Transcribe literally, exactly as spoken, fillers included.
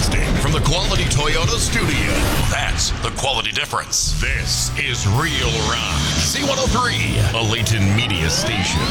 Broadcasting from the Quality Toyota studio. That's the quality difference. This is Real Rock. C one oh three, a Layton media station.